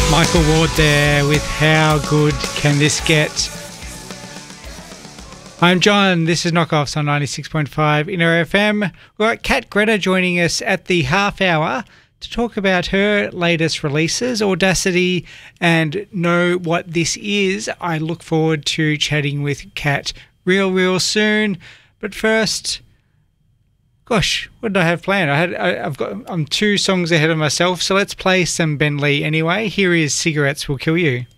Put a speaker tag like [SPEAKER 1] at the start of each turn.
[SPEAKER 1] Michael Ward there with How Good Can This Get? I'm John. This is Knockoffs on 96.5 Inner FM. We've got Kat Greta joining us at the half hour to talk about her latest releases, Audacity, and Know What This Is. I look forward to chatting with Kat real soon. But first, gosh, what did I have planned? I'm 2 songs ahead of myself, so let's play some Ben Lee anyway. Here is Cigarettes Will Kill You.